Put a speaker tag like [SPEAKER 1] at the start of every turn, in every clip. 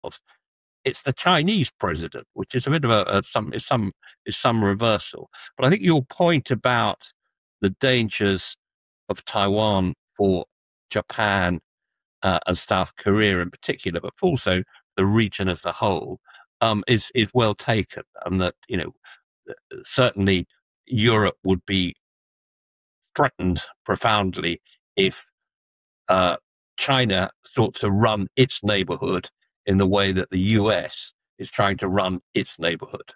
[SPEAKER 1] themselves. It's the Chinese president, which is a bit of some reversal. But I think your point about the dangers of Taiwan for Japan and South Korea in particular, but also the region as a whole, is well taken, and that certainly Europe would be threatened profoundly if China sought to run its neighborhood in the way that the US is trying to run its neighborhood.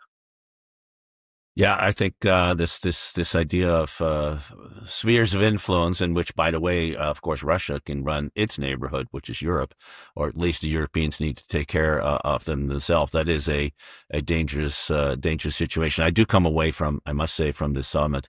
[SPEAKER 2] Yeah, I think this idea of spheres of influence, in which, by the way, of course, Russia can run its neighborhood, which is Europe, or at least the Europeans need to take care of them themselves. That is a dangerous situation. I do come away from, I must say, from this summit.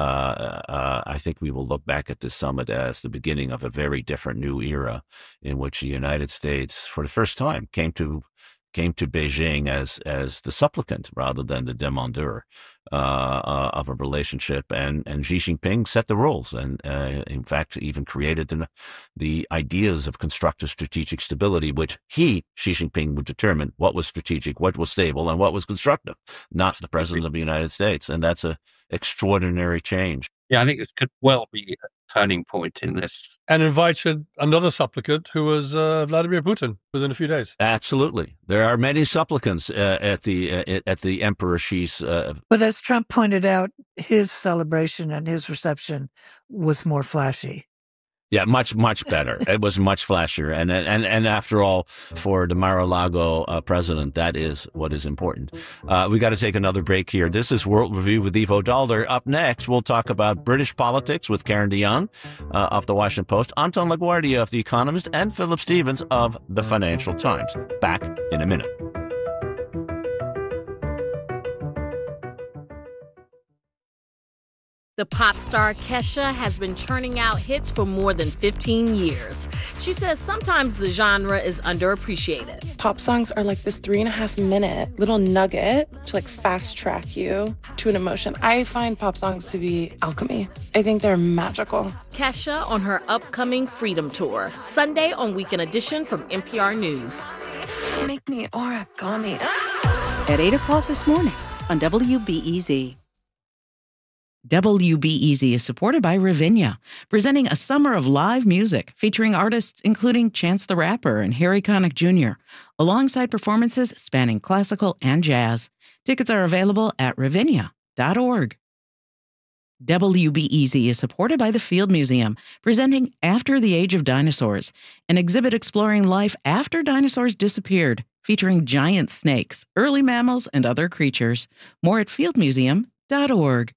[SPEAKER 2] I think we will look back at this summit as the beginning of a very different new era, in which the United States, for the first time, came to Beijing as the supplicant rather than the demandeur of a relationship, and Xi Jinping set the rules, and in fact even created the ideas of constructive strategic stability, which Xi Jinping would determine what was strategic, what was stable, and what was constructive, not the President of the United States, and that's a extraordinary change.
[SPEAKER 1] Yeah, I think this could well be a turning point in this.
[SPEAKER 3] And invited another supplicant, who was Vladimir Putin, within a few days.
[SPEAKER 2] Absolutely. There are many supplicants at the Emperor Xi's.
[SPEAKER 4] But as Trump pointed out, his celebration and his reception was more flashy.
[SPEAKER 2] Yeah, much better. It was much flashier. And after all, for the Mar-a-Lago president, that is what is important. We got to take another break here. This is World Review with Ivo Daalder. Up next, we'll talk about British politics with Karen DeYoung of The Washington Post, Anton LaGuardia of The Economist, and Philip Stevens of The Financial Times. Back in a minute.
[SPEAKER 5] The pop star Kesha has been churning out hits for more than 15 years. She says sometimes the genre is underappreciated.
[SPEAKER 6] Pop songs are like this 3.5-minute little nugget to like fast track you to an emotion. I find pop songs to be alchemy. I think they're magical.
[SPEAKER 5] Kesha on her upcoming Freedom Tour, Sunday on Weekend Edition from NPR News.
[SPEAKER 7] Make me origami.
[SPEAKER 8] At 8 o'clock this morning on WBEZ. WBEZ is supported by Ravinia, presenting a summer of live music featuring artists including Chance the Rapper and Harry Connick Jr., alongside performances spanning classical and jazz. Tickets are available at ravinia.org. WBEZ is supported by the Field Museum, presenting After the Age of Dinosaurs, an exhibit exploring life after dinosaurs disappeared, featuring giant snakes, early mammals, and other creatures. More at fieldmuseum.org.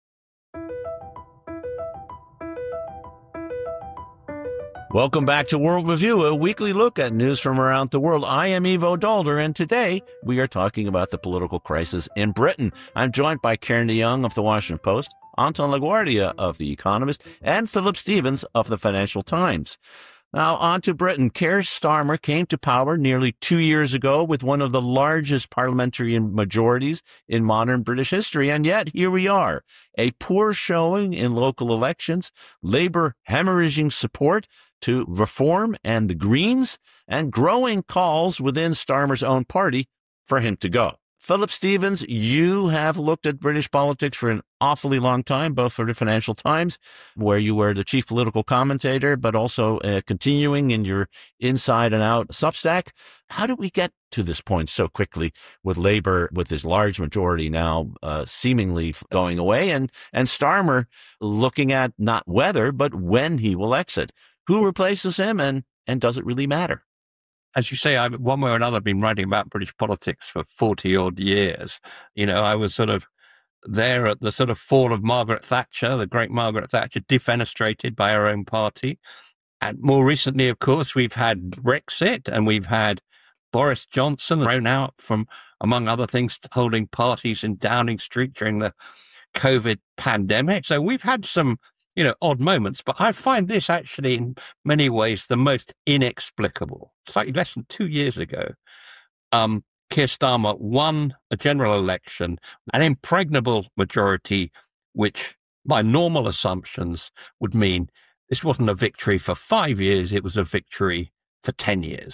[SPEAKER 2] Welcome back to World Review, a weekly look at news from around the world. I am Ivo Daalder, and today we are talking about the political crisis in Britain. I'm joined by Karen DeYoung of The Washington Post, Anton LaGuardia of The Economist, and Philip Stevens of The Financial Times. Now, on to Britain. Keir Starmer came to power nearly 2 years ago with one of the largest parliamentary majorities in modern British history, and yet here we are. A poor showing in local elections, Labour hemorrhaging support to Reform and the Greens, and growing calls within Starmer's own party for him to go. Philip Stevens, you have looked at British politics for an awfully long time, both for the Financial Times, where you were the chief political commentator, but also continuing in your inside and out Substack. How did we get to this point so quickly with Labour, with this large majority now seemingly going away, and Starmer looking at not whether, but when he will exit? Who replaces him, and does it really matter?
[SPEAKER 1] As you say, I've one way or another been writing about British politics for 40-odd years. I was sort of there at the sort of fall of Margaret Thatcher, the great Margaret Thatcher, defenestrated by her own party. And more recently, of course, we've had Brexit, and we've had Boris Johnson thrown out from, among other things, holding parties in Downing Street during the COVID pandemic. So we've had some odd moments, but I find this actually in many ways the most inexplicable. Slightly less than 2 years ago, Keir Starmer won a general election, an impregnable majority, which by normal assumptions would mean this wasn't a victory for 5 years, it was a victory for 10 years.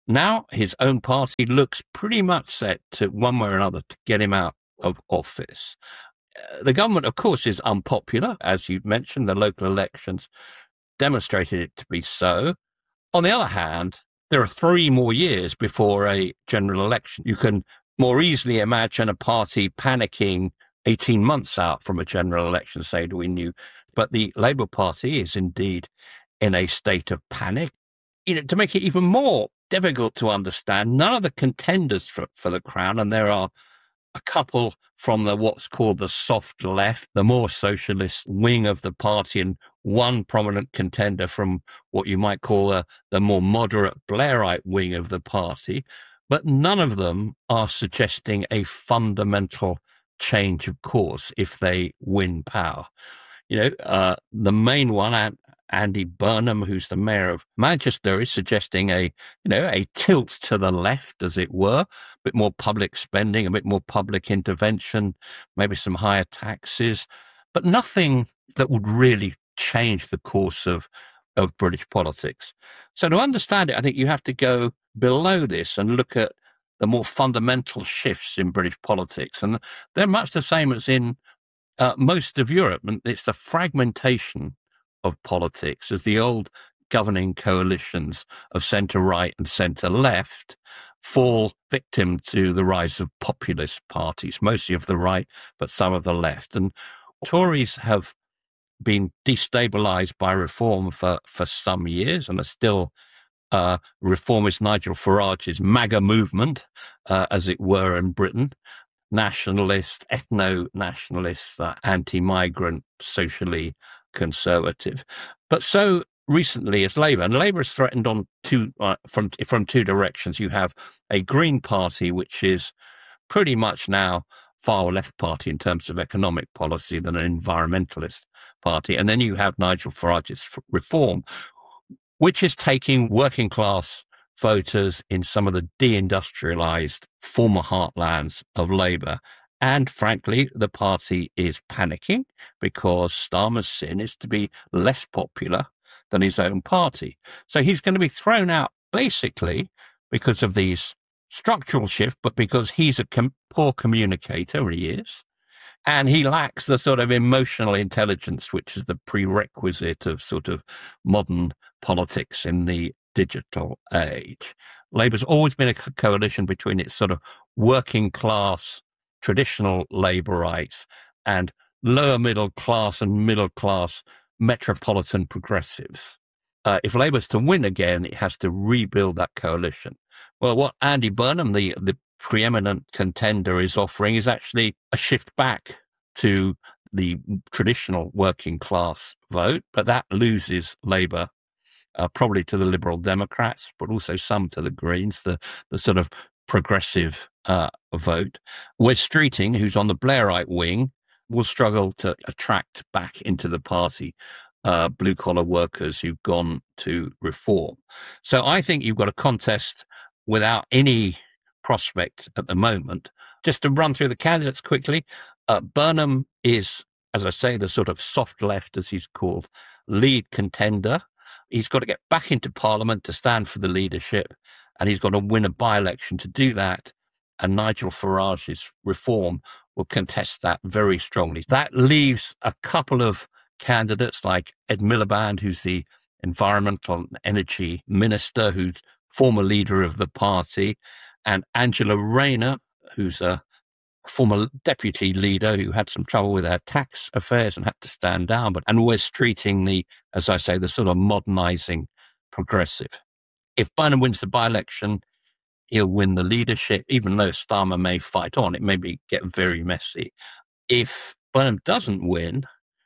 [SPEAKER 1] Now his own party looks pretty much set to, one way or another, to get him out of office. The government, of course, is unpopular. As you mentioned, the local elections demonstrated it to be so. On the other hand, there are 3 more years before a general election. You can more easily imagine a party panicking 18 months out from a general election, say, do we knew. But the Labour Party is indeed in a state of panic. To make it even more difficult to understand, none of the contenders for the crown, and there are a couple from what's called the soft left, the more socialist wing of the party, and one prominent contender from what you might call the more moderate Blairite wing of the party, but none of them are suggesting a fundamental change of course if they win power. The main one, Andy Burnham, who's the mayor of Manchester, is suggesting a tilt to the left, as it were, a bit more public spending, a bit more public intervention, maybe some higher taxes, but nothing that would really change the course of British politics. So to understand it, I think you have to go below this and look at the more fundamental shifts in British politics. And they're much the same as in most of Europe. And it's the fragmentation of politics as the old governing coalitions of centre-right and centre-left fall victim to the rise of populist parties, mostly of the right, but some of the left. And Tories have been destabilised by reform for some years and are still reformist Nigel Farage's MAGA movement, as it were, in Britain. Nationalist, ethno-nationalist, anti-migrant, socially conservative. But so recently is Labour, and Labour is threatened on from 2 directions. You have a Green Party, which is pretty much now far left party in terms of economic policy than an environmentalist party. And then you have Nigel Farage's Reform, which is taking working class voters in some of the deindustrialised former heartlands of Labour. And frankly, the party is panicking because Starmer's sin is to be less popular than his own party. So he's going to be thrown out basically because of these structural shifts, but because he's a poor communicator, he is, and he lacks the sort of emotional intelligence, which is the prerequisite of sort of modern politics in the digital age. Labour's always been a coalition between its sort of working class traditional Labourites and lower middle class and middle class metropolitan progressives. If Labour's to win again, it has to rebuild that coalition. Well, what Andy Burnham, the preeminent contender, is offering is actually a shift back to the traditional working class vote, but that loses Labour probably to the Liberal Democrats, but also some to the Greens, the sort of progressive vote. Wes Streeting, who's on the Blairite wing, will struggle to attract back into the party blue-collar workers who've gone to Reform. So I think you've got a contest without any prospect at the moment. Just to run through the candidates quickly, Burnham is, as I say, the sort of soft left, as he's called, lead contender. He's got to get back into Parliament to stand for the leadership, and he's got to win a by-election to do that. And Nigel Farage's Reform will contest that very strongly. That leaves a couple of candidates like Ed Miliband, who's the Environmental and Energy Minister, who's former leader of the party, and Angela Rayner, who's a former deputy leader who had some trouble with her tax affairs and had to stand down, and Wes Streeting, as I say, the sort of modernising progressive. If Burnham wins the by-election, he'll win the leadership, even though Starmer may fight on. It may get very messy. If Burnham doesn't win,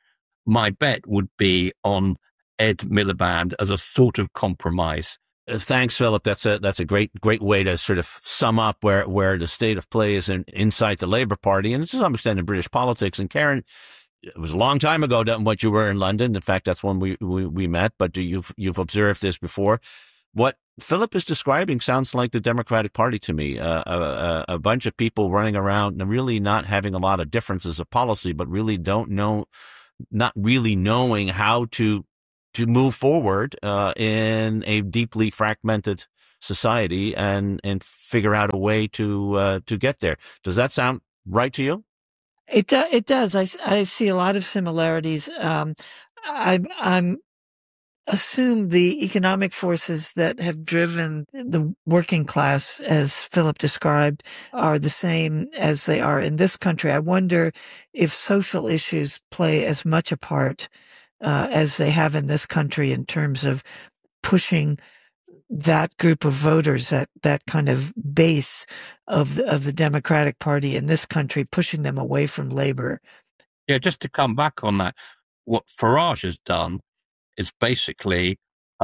[SPEAKER 1] my bet would be on Ed Miliband as a sort of compromise.
[SPEAKER 2] Thanks, Philip. That's a great way to sort of sum up where the state of play is inside the Labour Party, and to some extent in British politics. And Karen, it was a long time ago what you were in London. In fact, that's when we met. But you've observed this before. What Philip is describing sounds like the Democratic Party to me. A bunch of people running around and really not having a lot of differences of policy, but really not really knowing how to move forward in a deeply fragmented society and figure out a way to get there. Does that sound right to you?
[SPEAKER 4] It does. I see a lot of similarities. I'm assume the economic forces that have driven the working class, as Philip described, are the same as they are in this country. I wonder if social issues play as much a part as they have in this country in terms of pushing that group of voters, that kind of base of the Democratic Party in this country, pushing them away from labor.
[SPEAKER 1] Yeah, just to come back on that, what Farage has done is basically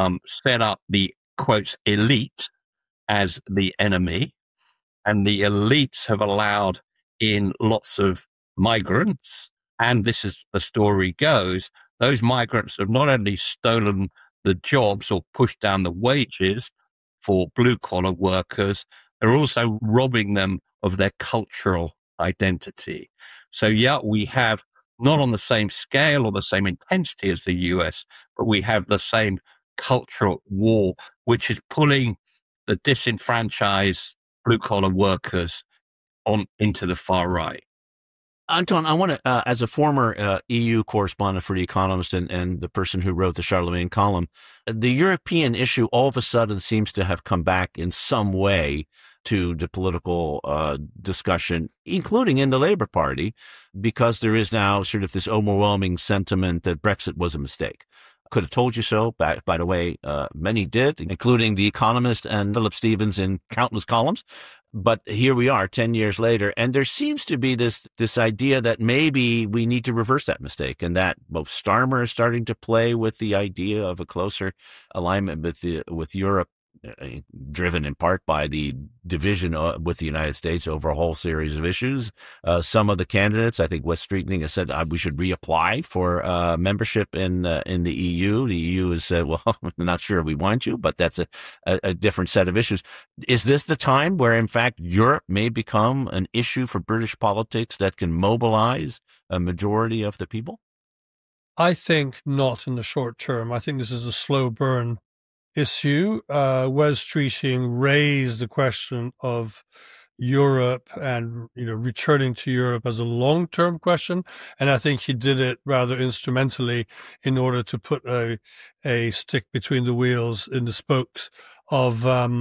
[SPEAKER 1] set up the, quotes, elite as the enemy, and the elites have allowed in lots of migrants, and this is the story goes, those migrants have not only stolen the jobs or pushed down the wages for blue-collar workers, they're also robbing them of their cultural identity. So, yeah, we have not on the same scale or the same intensity as the US, but we have the same cultural war, which is pulling the disenfranchised blue-collar workers on into the far right.
[SPEAKER 2] Anton, I want to, as a former EU correspondent for The Economist and the person who wrote the Charlemagne column, the European issue all of a sudden seems to have come back in some way to the political discussion, including in the Labour Party, because there is now sort of this overwhelming sentiment that Brexit was a mistake. Could have told you so. By the way, many did, including The Economist and Philip Stevens in countless columns. But here we are 10 years later, and there seems to be this idea that maybe we need to reverse that mistake, and that both Starmer is starting to play with the idea of a closer alignment with Europe, driven in part by the division with the United States over a whole series of issues. Some of the candidates, I think West Streeting has said we should reapply for membership in the EU. The EU has said, well, I'm not sure we want you, but that's a different set of issues. Is this the time where, in fact, Europe may become an issue for British politics that can mobilize a majority of the people?
[SPEAKER 3] I think not in the short term. I think this is a slow burn issue. Wes Streeting raised the question of Europe and, returning to Europe as a long-term question. And I think he did it rather instrumentally in order to put a stick between the wheels in the spokes of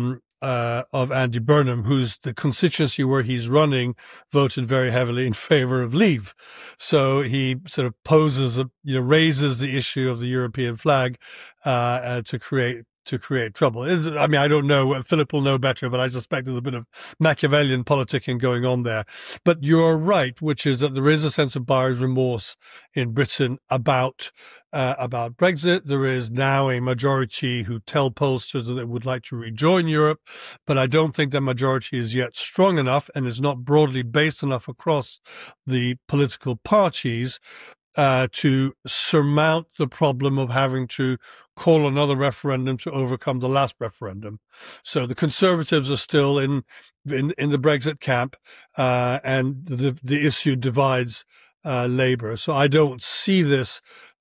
[SPEAKER 3] Andy Burnham, who's the constituency where he's running voted very heavily in favor of leave. So he sort of raises the issue of the European flag, to create trouble. I mean, I don't know. Philip will know better, but I suspect there's a bit of Machiavellian politicking going on there. But you're right, which is that there is a sense of buyer's remorse in Britain about Brexit. There is now a majority who tell pollsters that they would like to rejoin Europe, but I don't think that majority is yet strong enough and is not broadly based enough across the political parties to surmount the problem of having to call another referendum to overcome the last referendum. So the Conservatives are still in the Brexit camp, and the issue divides Labour. So I don't see this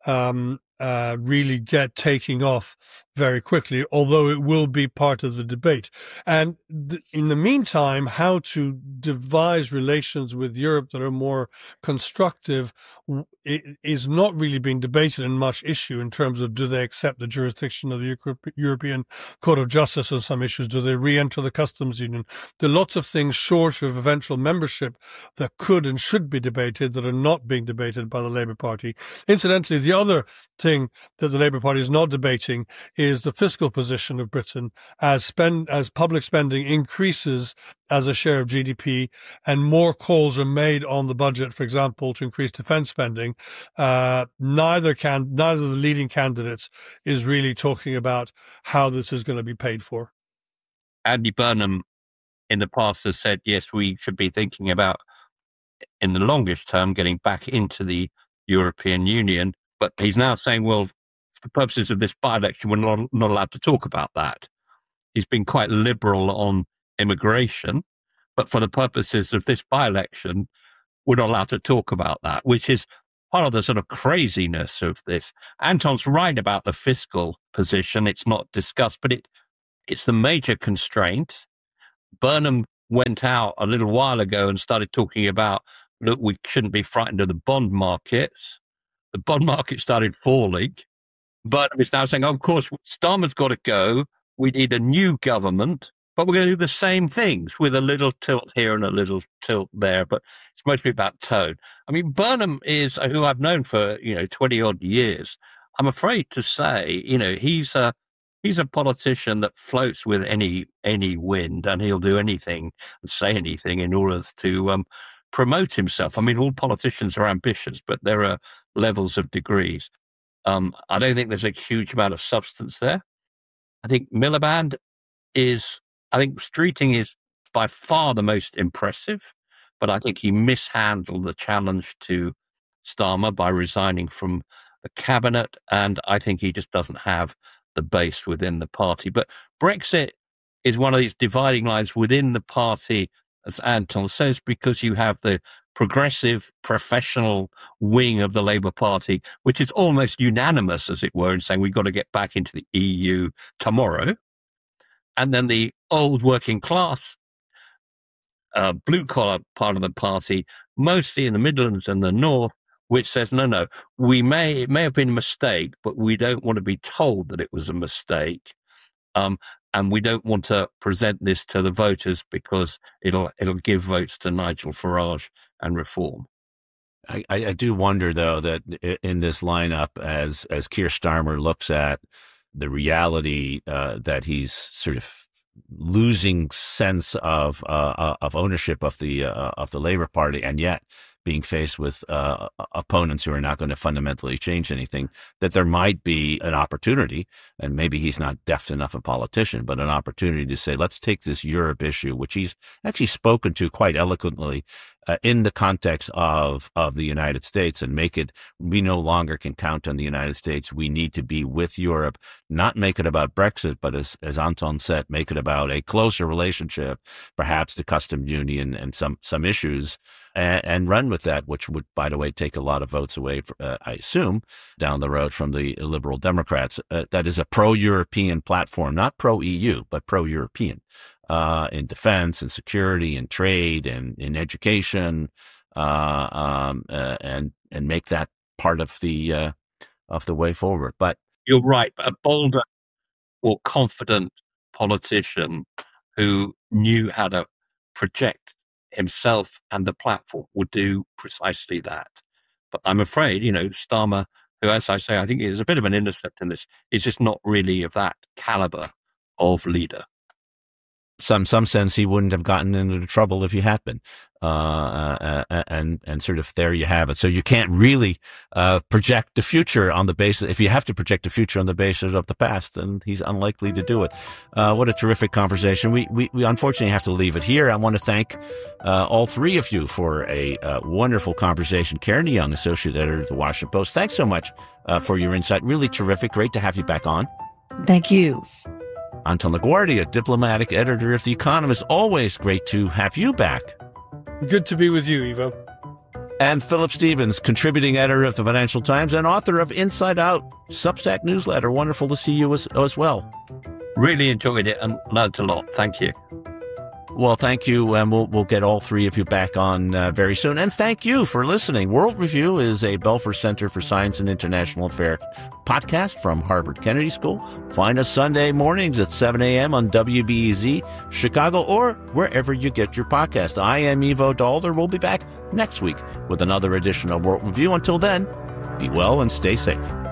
[SPEAKER 3] really taking off very quickly, although it will be part of the debate. And in the meantime, how to devise relations with Europe that are more constructive is not really being debated in much issue in terms of do they accept the jurisdiction of the European Court of Justice on some issues? Do they re-enter the customs union? There are lots of things short of eventual membership that could and should be debated that are not being debated by the Labour Party. Incidentally, the other thing that the Labour Party is not debating is the fiscal position of Britain as public spending increases as a share of GDP and more calls are made on the budget, for example, to increase defence spending. Neither of the leading candidates is really talking about how this is going to be paid for.
[SPEAKER 1] Andy Burnham in the past has said, yes, we should be thinking about, in the longest term, getting back into the European Union. But he's now saying, well, for purposes of this by-election, we're not allowed to talk about that. He's been quite liberal on immigration, but for the purposes of this by-election, we're not allowed to talk about that, which is part of the sort of craziness of this. Anton's right about the fiscal position. It's not discussed, but It's the major constraint. Burnham went out a little while ago and started talking about, look, we shouldn't be frightened of the bond markets. The bond market started falling. Burnham is now saying, oh, of course, Starmer's got to go. We need a new government, but we're going to do the same things with a little tilt here and a little tilt there. But it's mostly about tone. I mean, Burnham is who I've known for, 20 odd years. I'm afraid to say, he's a politician that floats with any wind, and he'll do anything and say anything in order to promote himself. I mean, all politicians are ambitious, but there are levels of degrees. I don't think there's a huge amount of substance there. I think Miliband Streeting is by far the most impressive, but I think he mishandled the challenge to Starmer by resigning from the cabinet, and I think he just doesn't have the base within the party. But Brexit is one of these dividing lines within the party, as Anton says, because you have the progressive professional wing of the Labour Party, which is almost unanimous, as it were, in saying we've got to get back into the EU tomorrow. And then the old working class, blue-collar part of the party, mostly in the Midlands and the North, which says, no, it may have been a mistake, but we don't want to be told that it was a mistake. And we don't want to present this to the voters because it'll give votes to Nigel Farage and Reform.
[SPEAKER 2] I do wonder, though, that in this lineup, as Keir Starmer looks at the reality that he's sort of losing sense of ownership of the Labour Party, and yet being faced with opponents who are not going to fundamentally change anything, that there might be an opportunity, and maybe he's not deft enough a politician, but an opportunity to say, let's take this Europe issue, which he's actually spoken to quite eloquently in the context of the United States, and make it, we no longer can count on the United States. We need to be with Europe, not make it about Brexit, but as Anton said, make it about a closer relationship, perhaps the customs union and some issues, and run with that, which would, by the way, take a lot of votes away, I assume, down the road from the Liberal Democrats. That is a pro-European platform, not pro-EU, but pro-European, in defense and security and trade and in education, and make that part of the way forward. But
[SPEAKER 1] you're right. A bolder or confident politician who knew how to project himself and the platform would do precisely that. But I'm afraid, Starmer, who, as I say, I think is a bit of an intercept in this, is just not really of that caliber of leader.
[SPEAKER 2] Some sense he wouldn't have gotten into trouble if he had been, and sort of there you have it. So you can't really project the future on the basis. If you have to project the future on the basis of the past, then he's unlikely to do it. What a terrific conversation. We unfortunately have to leave it here. I want to thank all three of you for a wonderful conversation. Karen DeYoung, Associate Editor of the Washington Post, thanks so much for your insight. Really terrific. Great to have you back on.
[SPEAKER 4] Thank you.
[SPEAKER 2] Anton LaGuardia, Diplomatic Editor of The Economist. Always great to have you back.
[SPEAKER 3] Good to be with you, Ivo.
[SPEAKER 2] And Philip Stevens, Contributing Editor of the Financial Times and author of Inside Out, Substack newsletter. Wonderful to see you as well.
[SPEAKER 1] Really enjoyed it and learned a lot. Thank you.
[SPEAKER 2] Well, thank you, and we'll get all three of you back on very soon. And thank you for listening. World Review is a Belfer Center for Science and International Affairs podcast from Harvard Kennedy School. Find us Sunday mornings at 7 a.m. on WBEZ Chicago or wherever you get your podcast. I am Ivo Daalder. We'll be back next week with another edition of World Review. Until then, be well and stay safe.